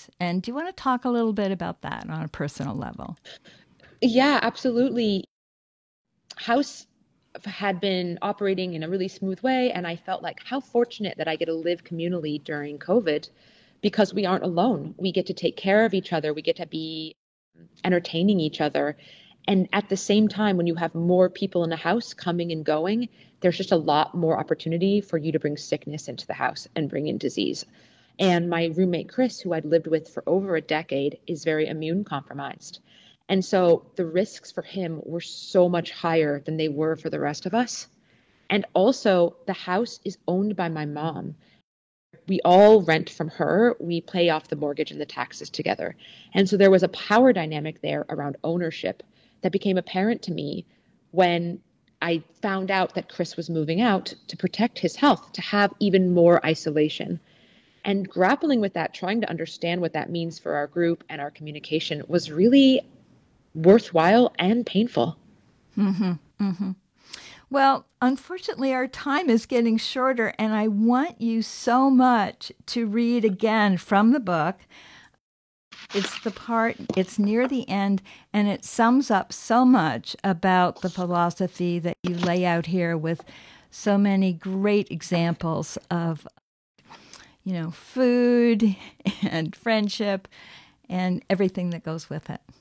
And do you want to talk a little bit about that on a personal level? Yeah, absolutely. House had been operating in a really smooth way, and I felt like how fortunate that I get to live communally during COVID because we aren't alone. We get to take care of each other, we get to be entertaining each other. And at the same time, when you have more people in the house coming and going, there's just a lot more opportunity for you to bring sickness into the house and bring in disease. And my roommate, Chris, who I'd lived with for over a decade, is very immune compromised. And so the risks for him were so much higher than they were for the rest of us. And also, the house is owned by my mom. We all rent from her. We pay off the mortgage and the taxes together. And so there was a power dynamic there around ownership that became apparent to me when I found out that Chris was moving out to protect his health, to have even more isolation. And grappling with that, trying to understand what that means for our group and our communication was really worthwhile and painful. Mm-hmm. Mm-hmm. Well, unfortunately, our time is getting shorter, and I want you so much to read again from the book. It's the part, it's near the end, and it sums up so much about the philosophy that you lay out here with so many great examples of, food and friendship and everything that goes with it.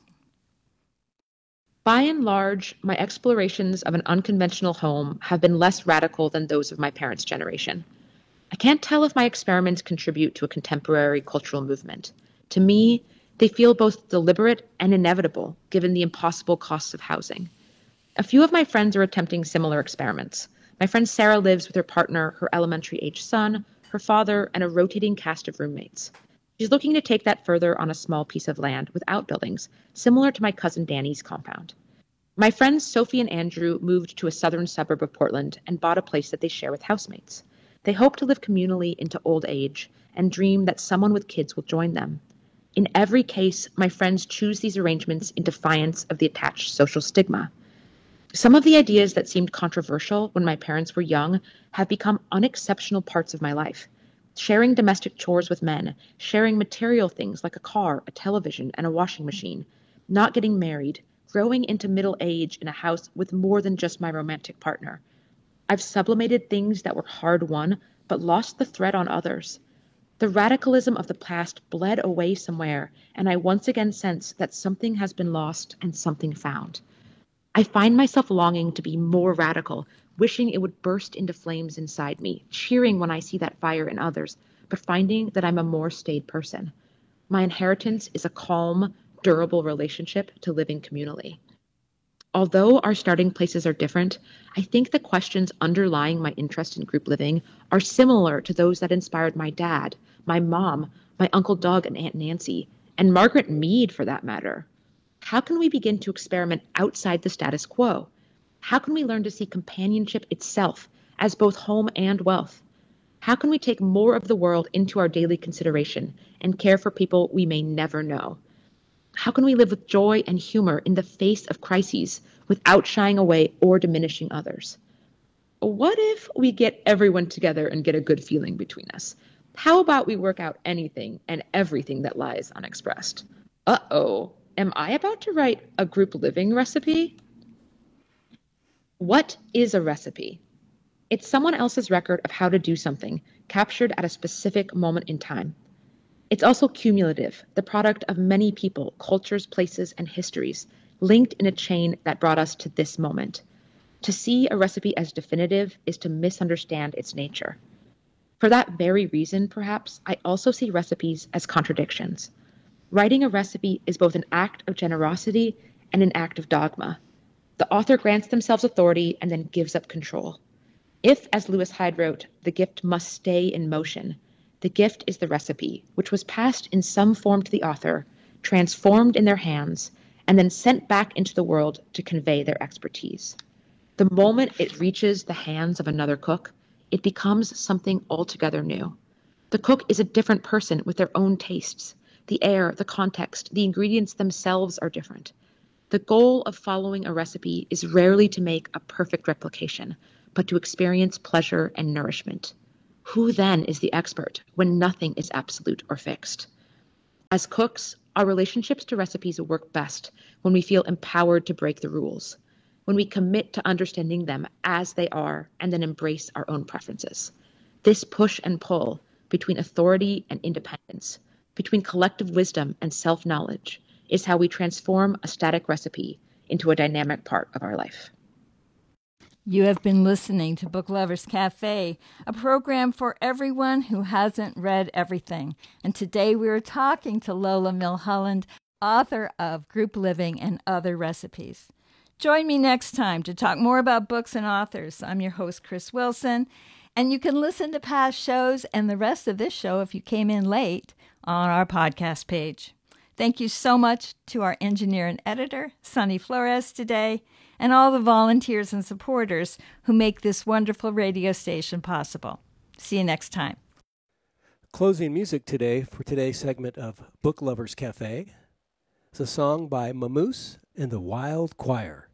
By and large, my explorations of an unconventional home have been less radical than those of my parents' generation. I can't tell if my experiments contribute to a contemporary cultural movement. To me, they feel both deliberate and inevitable given the impossible costs of housing. A few of my friends are attempting similar experiments. My friend Sarah lives with her partner, her elementary age son, her father, and a rotating cast of roommates. She's looking to take that further on a small piece of land with outbuildings, similar to my cousin Danny's compound. My friends Sophie and Andrew moved to a southern suburb of Portland and bought a place that they share with housemates. They hope to live communally into old age and dream that someone with kids will join them. In every case, my friends choose these arrangements in defiance of the attached social stigma. Some of the ideas that seemed controversial when my parents were young have become unexceptional parts of my life. Sharing domestic chores with men, sharing material things like a car, a television, and a washing machine, not getting married, growing into middle age in a house with more than just my romantic partner. I've sublimated things that were hard won, but lost the thread on others. The radicalism of the past bled away somewhere, and I once again sense that something has been lost and something found. I find myself longing to be more radical, wishing it would burst into flames inside me, cheering when I see that fire in others, but finding that I'm a more staid person. My inheritance is a calm, durable relationship to living communally. Although our starting places are different, I think the questions underlying my interest in group living are similar to those that inspired my dad, my mom, my Uncle Doug and Aunt Nancy, and Margaret Mead for that matter. How can we begin to experiment outside the status quo? How can we learn to see companionship itself as both home and wealth? How can we take more of the world into our daily consideration and care for people we may never know? How can we live with joy and humor in the face of crises without shying away or diminishing others? What if we get everyone together and get a good feeling between us? How about we work out anything and everything that lies unexpressed? Uh-oh, am I about to write a group living recipe? What is a recipe? It's someone else's record of how to do something, captured at a specific moment in time. It's also cumulative, the product of many people, cultures, places, and histories, linked in a chain that brought us to this moment. To see a recipe as definitive is to misunderstand its nature. For that very reason, perhaps, I also see recipes as contradictions. Writing a recipe is both an act of generosity and an act of dogma. The author grants themselves authority and then gives up control. If, as Lewis Hyde wrote, the gift must stay in motion, the gift is the recipe, which was passed in some form to the author, transformed in their hands, and then sent back into the world to convey their expertise. The moment it reaches the hands of another cook, it becomes something altogether new. The cook is a different person with their own tastes. The air, the context, the ingredients themselves are different. The goal of following a recipe is rarely to make a perfect replication, but to experience pleasure and nourishment. Who then is the expert when nothing is absolute or fixed? As cooks, our relationships to recipes work best when we feel empowered to break the rules, when we commit to understanding them as they are and then embrace our own preferences. This push and pull between authority and independence, between collective wisdom and self-knowledge, is how we transform a static recipe into a dynamic part of our life. You have been listening to Book Lovers Cafe, a program for everyone who hasn't read everything. And today we are talking to Lola Milholland, author of Group Living and Other Recipes. Join me next time to talk more about books and authors. I'm your host, Chris Wilson, and you can listen to past shows and the rest of this show if you came in late on our podcast page. Thank you so much to our engineer and editor, Sonny Flores, today, and all the volunteers and supporters who make this wonderful radio station possible. See you next time. Closing music today for today's segment of Book Lovers Cafe is a song by Mamoose and the Wild Choir.